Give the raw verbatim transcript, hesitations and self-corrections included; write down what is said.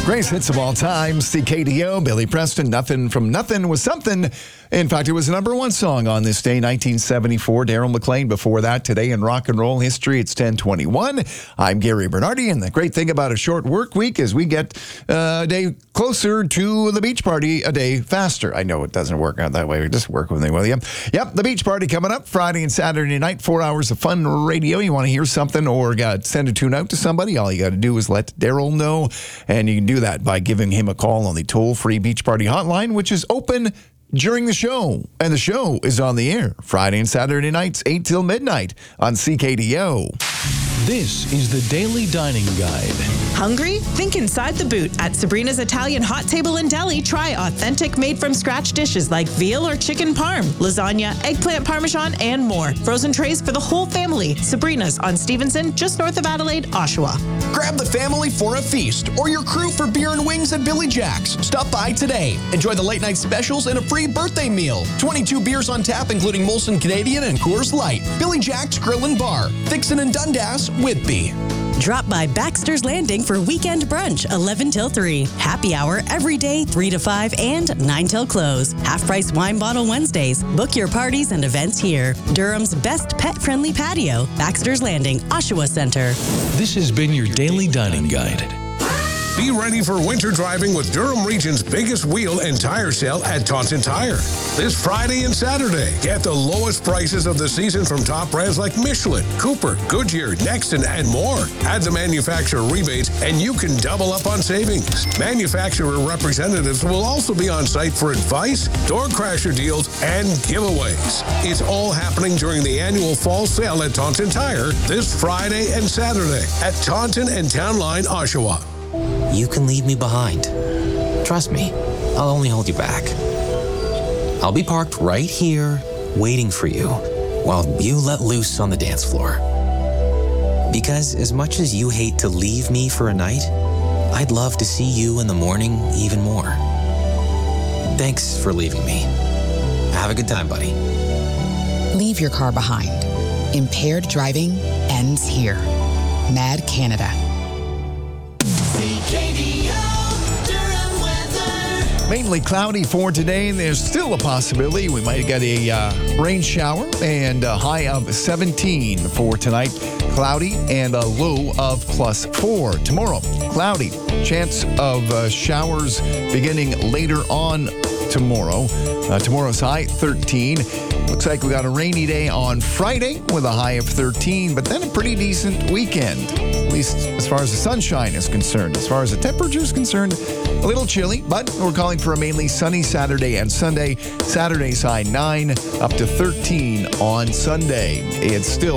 Greatest hits of all time, C K D O, Billy Preston, Nothing from Nothing Was Something. In fact, it was the number one song on this day, nineteen seventy-four. Daryl McLean before that. Today in rock and roll history, it's ten twenty-one. I'm Gary Bernardi, and the great thing about a short work week is we get uh, a day closer to the beach party a day faster. I know it doesn't work out that way. We just work with me, will you? Yep, the beach party coming up Friday and Saturday night, four hours of fun radio. You want to hear something or uh, send a tune out to somebody, all you got to do is let Daryl know, and you can do that by giving him a call on the toll-free beach party hotline, which is open during the show. And the show is on the air Friday and Saturday nights, eight till midnight on C K D O. This is the Daily Dining Guide. Hungry? Think inside the boot. At Sabrina's Italian Hot Table and Deli, try authentic made-from-scratch dishes like veal or chicken parm, lasagna, eggplant parmesan, and more. Frozen trays for the whole family. Sabrina's on Stevenson, just north of Adelaide, Oshawa. Grab the family for a feast or your crew for beer and wings at Billy Jack's. Stop by today. Enjoy the late-night specials and a free birthday meal. twenty-two beers on tap, including Molson Canadian and Coors Light. Billy Jack's Grill and Bar. Dixon and Dundas, Whitby. Drop by Baxter's Landing for weekend brunch, eleven till three. Happy hour every day, three to five and nine till close. Half-price wine bottle Wednesdays. Book your parties and events here. Durham's best pet-friendly patio, Baxter's Landing, Oshawa Center. This has been your Daily Dining Guide. Be ready for winter driving with Durham Region's biggest wheel and tire sale at Taunton Tire. This Friday and Saturday, get the lowest prices of the season from top brands like Michelin, Cooper, Goodyear, Nexton, and more. Add the manufacturer rebates and you can double up on savings. Manufacturer representatives will also be on site for advice, door crasher deals, and giveaways. It's all happening during the annual fall sale at Taunton Tire this Friday and Saturday at Taunton and Town Line, Oshawa. You can leave me behind. Trust me, I'll only hold you back. I'll be parked right here, waiting for you, while you let loose on the dance floor. Because as much as you hate to leave me for a night, I'd love to see you in the morning even more. Thanks for leaving me. Have a good time, buddy. Leave your car behind. Impaired driving ends here. Mad Canada. Mainly cloudy for today. There's still a possibility we might get a uh, rain shower, and a high of seventeen for tonight. Cloudy and a low of plus four. Tomorrow, cloudy. Chance of uh, showers beginning later on tomorrow. Uh, tomorrow's high, thirteen. Looks like we got a rainy day on Friday with a high of thirteen, but then a pretty decent weekend, at least as far as the sunshine is concerned. As far as the temperature is concerned, a little chilly, but we're calling for a mainly sunny Saturday and Sunday. Saturday's high nine, up to thirteen on Sunday. It's still